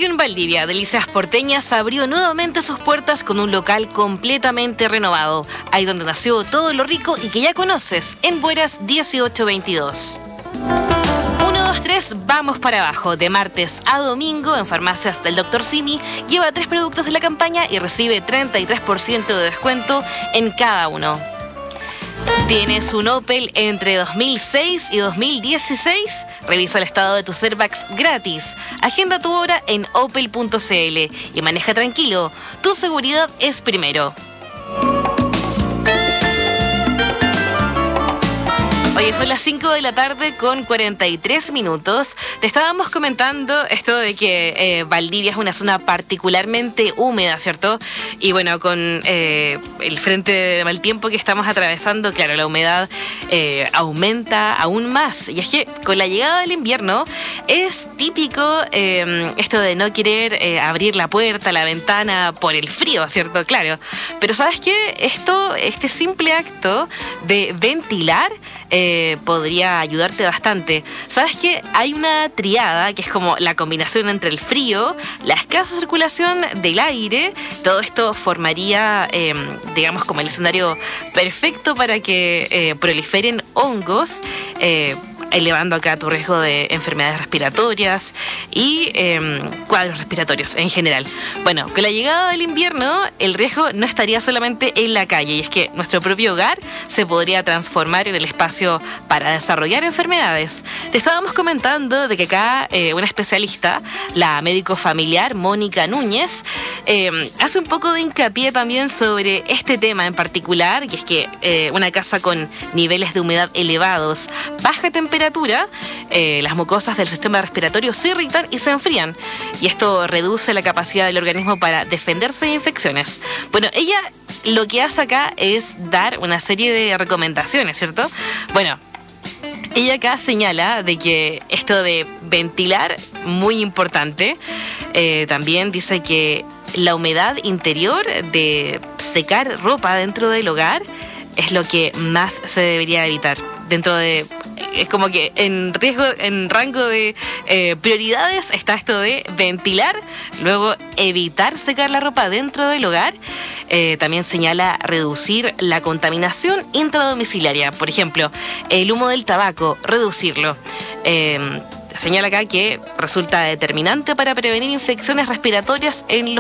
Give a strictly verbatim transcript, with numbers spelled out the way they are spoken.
En Valdivia, Delicias Porteñas abrió nuevamente sus puertas con un local completamente renovado, ahí donde nació todo lo rico y que ya conoces, en Bueras dieciocho veintidós. uno, dos, tres, vamos para abajo. De martes a domingo en farmacias del doctor Simi lleva tres productos de la campaña y recibe treinta y tres por ciento de descuento en cada uno. ¿Tienes un Opel entre dos mil seis y dos mil dieciséis? Revisa el estado de tus airbags gratis. Agenda tu hora en opel punto c l y maneja tranquilo. Tu seguridad es primero. Oye, son las cinco de la tarde con cuarenta y tres minutos. Te estábamos comentando esto de que eh, Valdivia es una zona particularmente húmeda, ¿cierto? Y bueno, con eh, el frente de mal tiempo que estamos atravesando, claro, la humedad eh, aumenta aún más. Y es que con la llegada del invierno es típico eh, esto de no querer eh, abrir la puerta, la ventana por el frío, ¿cierto? Claro. Pero ¿sabes qué? Esto, este simple acto de ventilar Eh, podría ayudarte bastante. ¿Sabes qué? Hay una triada que es como la combinación entre el frío, la escasa circulación del aire. Todo esto formaría, eh, digamos, como el escenario perfecto para que eh, proliferen hongos, eh, elevando acá tu riesgo de enfermedades respiratorias y eh, cuadros respiratorios en general. Bueno, con la llegada del invierno, el riesgo no estaría solamente en la calle, y es que nuestro propio hogar se podría transformar en el espacio para desarrollar enfermedades. Te estábamos comentando de que acá eh, una especialista, la médico familiar Mónica Núñez, eh, hace un poco de hincapié también sobre este tema en particular, y es que eh, una casa con niveles de humedad elevados, baja temperatura, temperatura, eh, las mucosas del sistema respiratorio se irritan y se enfrían, y esto reduce la capacidad del organismo para defenderse de infecciones. Bueno, ella lo que hace acá es dar una serie de recomendaciones, ¿cierto? Bueno, ella acá señala de que esto de ventilar, muy importante. Eh, también dice que la humedad interior de secar ropa dentro del hogar es lo que más se debería evitar. Dentro de, es como que en riesgo, en rango de eh, prioridades está esto de ventilar, luego evitar secar la ropa dentro del hogar. Eh, también señala reducir la contaminación intradomiciliaria, por ejemplo, el humo del tabaco, reducirlo. Eh, señala acá que resulta determinante para prevenir infecciones respiratorias en los